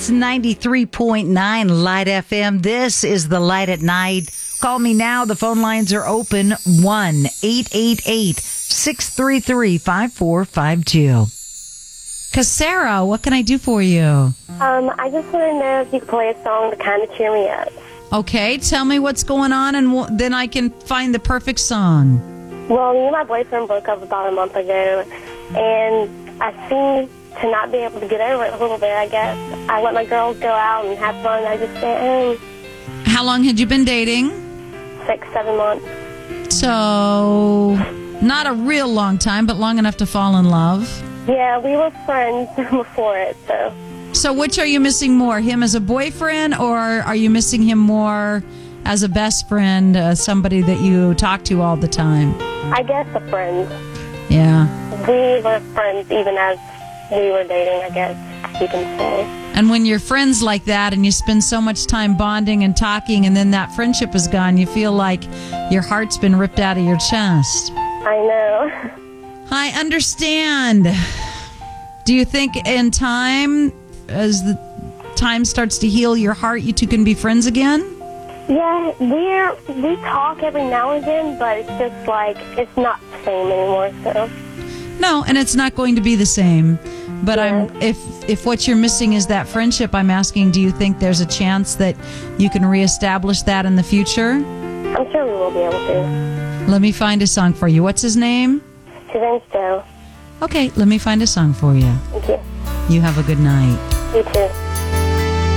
It's 93.9 Light FM. This is the Light at Night. Call me now. The phone lines are open. 1-888-633-5452. Sarah, what can I do for you? I just want to know if you could play a song to kind of cheer me up. Okay, tell me what's going on, and then I can find the perfect song. Well, me and my boyfriend broke up about a month ago, and I seem to not be able to get over it a little bit, I guess. I let my girls go out and have fun. I just stay at home. How long had you been dating? 6-7 months. So, not a real long time, but long enough to fall in love. Yeah, we were friends before it, so. So which are you missing more, him as a boyfriend, or are you missing him more as a best friend, somebody that you talk to all the time? I guess a friend. Yeah. We were friends even as we were dating, I guess you can say. And when you're friends like that and you spend so much time bonding and talking and then that friendship is gone, you feel like your heart's been ripped out of your chest. I know. I understand. Do you think in time, as the time starts to heal your heart, you two can be friends again? Yeah, we talk every now and then, but it's just like, it's not the same anymore, so. No, and it's not going to be the same. But Yeah. if what you're missing is that friendship, I'm asking, do you think there's a chance that you can reestablish that in the future? I'm sure we will be able to. Let me find a song for you. What's his name? His name's Joe. Okay, let me find a song for you. Thank you. You have a good night. You too.